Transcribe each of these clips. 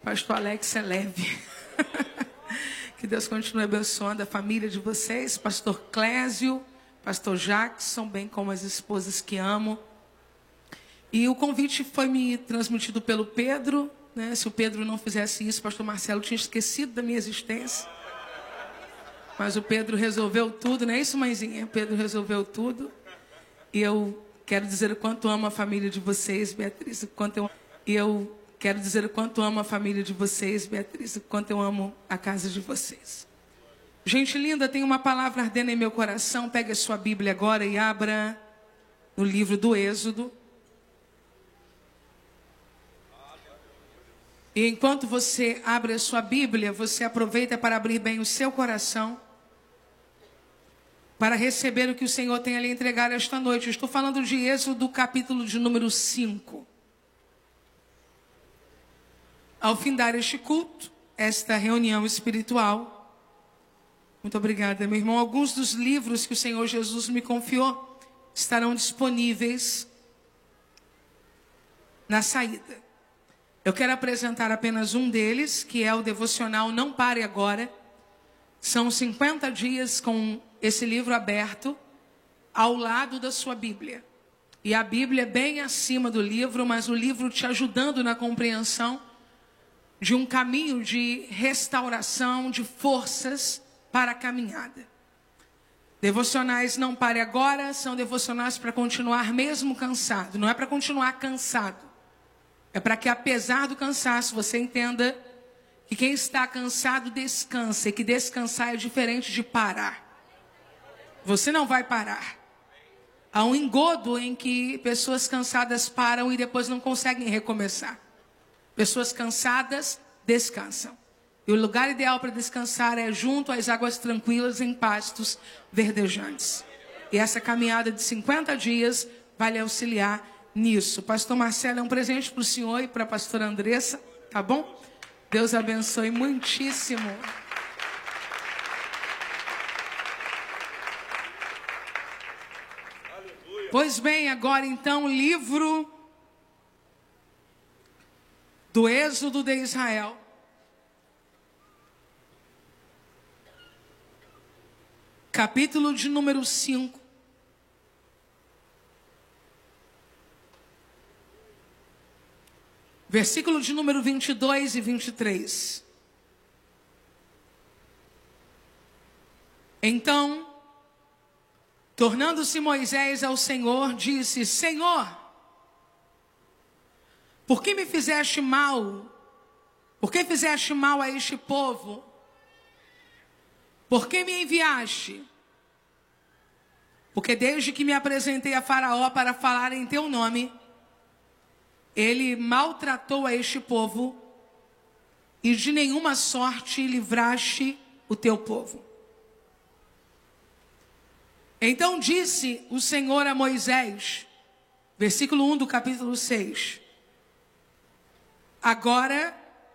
Pastor Alex é leve. Que Deus continue abençoando a família de vocês. Pastor Clésio, Pastor Jackson, bem como as esposas que amo. E o convite foi me transmitido pelo Pedro, né? Se o Pedro não fizesse isso, o pastor Marcelo tinha esquecido da minha existência. Mas o Pedro resolveu tudo, não é isso, mãezinha? O Pedro resolveu tudo. E eu quero dizer o quanto amo a família de vocês, Beatriz. Eu quero dizer o quanto amo a família de vocês, Beatriz. O quanto eu amo a casa de vocês. Gente linda, tem uma palavra ardendo em meu coração. Pegue a sua Bíblia agora e abra no livro do Êxodo. E enquanto você abre a sua Bíblia, você aproveita para abrir bem o seu coração, para receber o que o Senhor tem a lhe entregar esta noite. Eu estou falando de Êxodo, capítulo de número 5. Ao findar este culto, esta reunião espiritual, muito obrigada, meu irmão, alguns dos livros que o Senhor Jesus me confiou estarão disponíveis na saída. Eu quero apresentar apenas um deles, que é o devocional Não Pare Agora. São 50 dias com esse livro aberto ao lado da sua Bíblia. E a Bíblia é bem acima do livro, mas o livro te ajudando na compreensão de um caminho de restauração, de forças para a caminhada. Devocionais Não Pare Agora são devocionais para continuar mesmo cansado. Não é para continuar cansado. É para que, apesar do cansaço, você entenda que quem está cansado descansa. E que descansar é diferente de parar. Você não vai parar. Há um engodo em que pessoas cansadas param e depois não conseguem recomeçar. Pessoas cansadas descansam. E o lugar ideal para descansar é junto às águas tranquilas em pastos verdejantes. E essa caminhada de 50 dias vai lhe auxiliar nisso. Pastor Marcelo, é um presente para o senhor e para a pastora Andressa, tá bom? Deus abençoe muitíssimo. Pois bem, agora então, livro do Êxodo de Israel. Capítulo de número 5. Versículo de número 22 e 23. Então, tornando-se Moisés ao Senhor, disse: Senhor, por que me fizeste mal? Por que fizeste mal a este povo? Por que me enviaste? Porque desde que me apresentei a Faraó para falar em teu nome, ele maltratou a este povo, e de nenhuma sorte livraste o teu povo. Então disse o Senhor a Moisés, versículo 1 do capítulo 6. Agora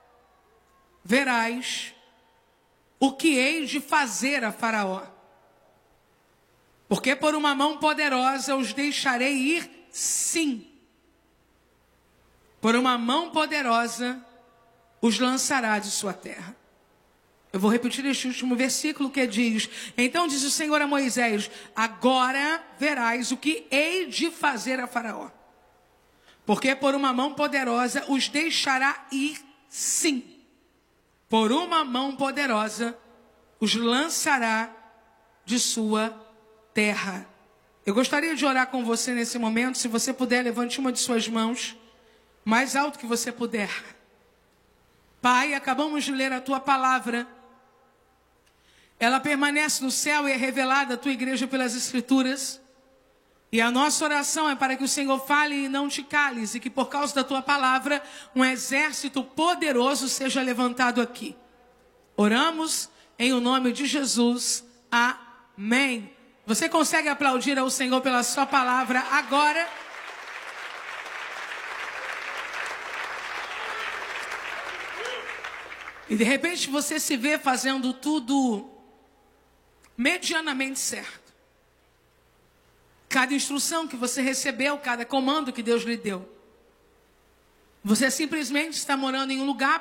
verás o que hei de fazer a Faraó. Porque por uma mão poderosa os deixarei ir, sim. Por uma mão poderosa os lançará de sua terra. Eu vou repetir este último versículo que diz: então diz o Senhor a Moisés: agora verás o que hei de fazer a Faraó. Porque por uma mão poderosa os deixará ir, sim. Por uma mão poderosa os lançará de sua terra. Eu gostaria de orar com você nesse momento. Se você puder, levante uma de suas mãos, mais alto que você puder. Pai, acabamos de ler a tua palavra. Ela permanece no céu e é revelada à tua igreja pelas Escrituras. E a nossa oração é para que o Senhor fale e não te cales, e que por causa da tua palavra, um exército poderoso seja levantado aqui. Oramos em o nome de Jesus. Amém. Você consegue aplaudir ao Senhor pela sua palavra agora? E de repente você se vê fazendo tudo medianamente certo. Cada instrução que você recebeu, cada comando que Deus lhe deu. Você simplesmente está morando em um lugar